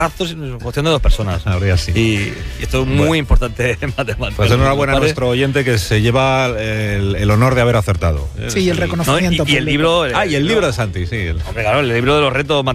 es cuestión de 2 personas. Habría sí. Y esto es muy importante en matemáticas. Pues enhorabuena a nuestro oyente que se lleva el honor de haber acertado. Sí, y el reconocimiento. Y el libro. Y el libro de Santi, sí. Hombre, claro, el libro de los retos